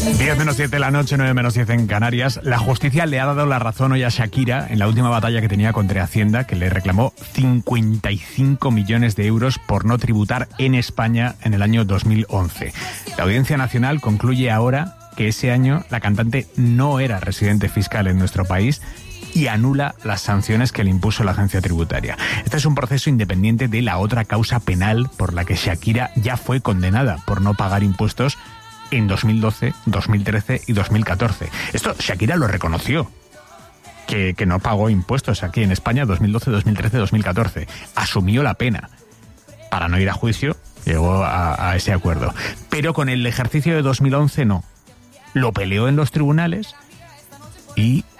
10:07 de la noche, 9:10 en Canarias. La justicia le ha dado la razón hoy a Shakira en la última batalla que tenía contra Hacienda, que le reclamó 55 millones de euros por no tributar en España en el año 2011. La Audiencia Nacional concluye ahora que ese año la cantante no era residente fiscal en nuestro país y anula las sanciones que le impuso la agencia tributaria. Este es un proceso independiente de la otra causa penal por la que Shakira ya fue condenada por no pagar impuestos en 2012, 2013 y 2014. Esto Shakira lo reconoció, que no pagó impuestos aquí en España 2012, 2013, 2014. Asumió la pena. Para no ir a juicio, llegó a ese acuerdo. Pero con el ejercicio de 2011 no. Lo peleó en los tribunales y